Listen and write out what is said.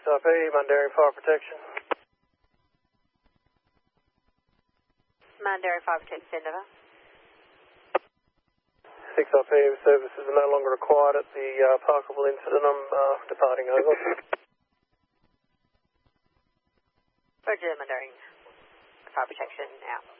6RP, Mundaring Fire Protection. Mundaring Fire Protection, Endeavour. 6RP, services are no longer required at the Parkerville incident. I'm departing over. Roger, Mundaring Fire Protection, out.